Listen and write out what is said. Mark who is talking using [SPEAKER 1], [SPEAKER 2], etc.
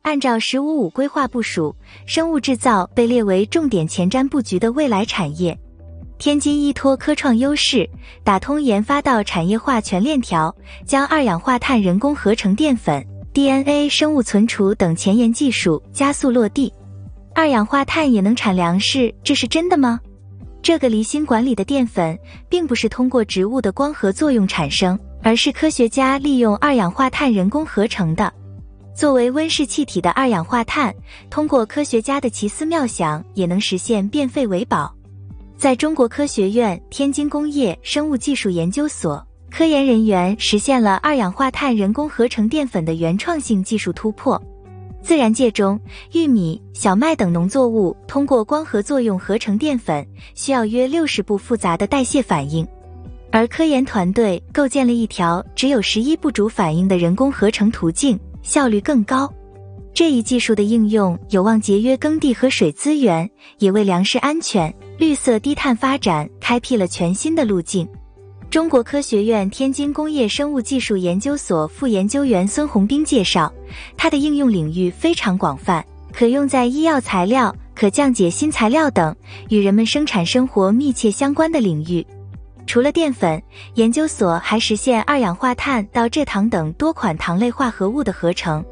[SPEAKER 1] 按照“15+5”规划部署，生物制造被列为重点前瞻布局的未来产业。天津依托科创优势，打通研发到产业化全链条，将二氧化碳人工合成淀粉、DNA 生物存储等前沿技术加速落地。二氧化碳也能产粮食，这是真的吗？这个离心管里的淀粉并不是通过植物的光合作用产生，而是科学家利用二氧化碳人工合成的。作为温室气体的二氧化碳，通过科学家的奇思妙想，也能实现变废为宝。在中国科学院天津工业生物技术研究所，科研人员实现了二氧化碳人工合成淀粉的原创性技术突破。自然界中，玉米、小麦等农作物通过光合作用合成淀粉，需要约60步复杂的代谢反应，而科研团队构建了一条只有11步主反应的人工合成途径，效率更高。这一技术的应用有望节约耕地和水资源，也为粮食安全、绿色低碳发展开辟了全新的路径。中国科学院天津工业生物技术研究所副研究员孙宏斌介绍，它的应用领域非常广泛，可用在医药材料、可降解新材料等与人们生产生活密切相关的领域。除了淀粉，研究所还实现二氧化碳到蔗糖等多款糖类化合物的合成，